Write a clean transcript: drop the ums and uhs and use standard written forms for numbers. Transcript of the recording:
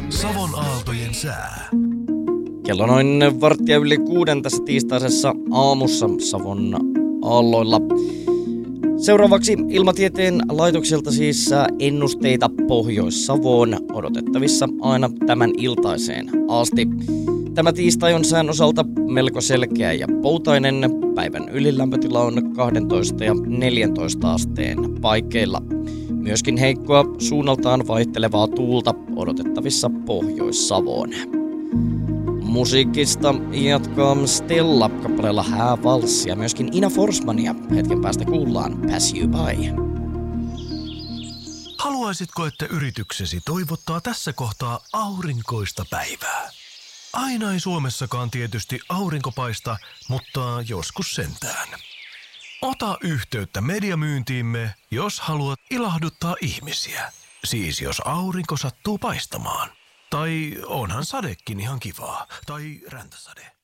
Savon aaltojen sää. Kello noin 5:15 tässä tiistaisessa aamussa Savon aalloilla. Seuraavaksi Ilmatieteen laitokselta siis ennusteita Pohjois-Savoon odotettavissa aina tämän iltaiseen asti. Tämä tiistai on sään osalta melko selkeä ja poutainen. Päivän ylilämpötila on 12 ja 14 asteen paikkeilla. Myöskin heikkoa suunnaltaan vaihtelevaa tuulta odotettavissa Pohjois-Savoon. Musiikista jatkaa Stella kappaleella Häävalssi ja myöskin Ina Forsmania hetken päästä kuullaan Pass You By. Haluaisitko, että yrityksesi toivottaa tässä kohtaa aurinkoista päivää? Aina ei Suomessakaan tietysti aurinko paista, mutta joskus sentään. Ota yhteyttä mediamyyntiimme, jos haluat ilahduttaa ihmisiä. Siis jos aurinko sattuu paistamaan. Tai onhan sadekin ihan kivaa. Tai räntäsade.